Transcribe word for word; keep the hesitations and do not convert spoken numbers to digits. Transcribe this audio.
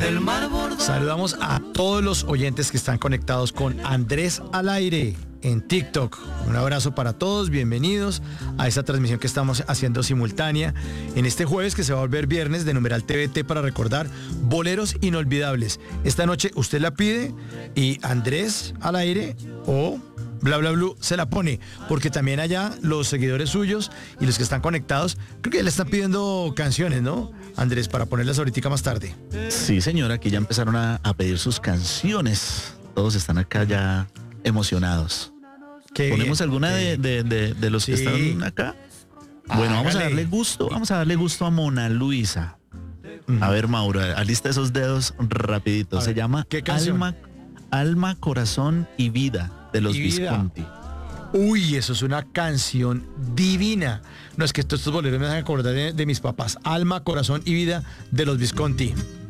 Saludamos a todos los oyentes que están conectados con Andrés al Aire en TikTok. Un abrazo para todos, bienvenidos a esta transmisión que estamos haciendo simultánea en este jueves que se va a volver viernes de Numeral T V T para recordar boleros inolvidables. Esta noche usted la pide y Andrés al Aire o Bla Bla Blue se la pone, porque también allá los seguidores suyos y los que están conectados, creo que le están pidiendo canciones, ¿no, Andrés, para ponerlas ahorita más tarde? Sí, señora, aquí ya empezaron a, a pedir sus canciones. Todos están acá ya emocionados. Qué ¿Ponemos bien, alguna de, bien. de, de, de los Sí. que están acá? Bueno, vamos a Hágale. darle gusto, vamos a darle gusto a Mona Luisa. A ver, Mauro, alista esos dedos rapidito. A Se ver, llama ¿qué canción? Alma, Alma, Corazón y Vida de los Y Vida. Visconti. Uy, eso es una canción divina. No, es que estos, estos boleros me hacen acordar de, de mis papás. Alma, Corazón y Vida de los Visconti.